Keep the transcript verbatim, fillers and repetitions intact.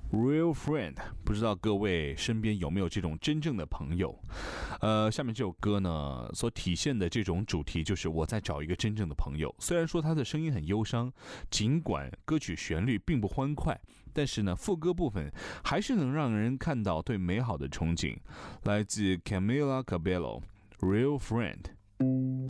Real friend， 不知道各位身边有没有这种真正的朋友？呃，下面这首歌呢，所体现的这种主题就是我在找一个真正的朋友。虽然说他的声音很忧伤，尽管歌曲旋律并不欢快，但是呢，副歌部分还是能让人看到对美好的憧憬。来自 Camila Cabello，Real friend。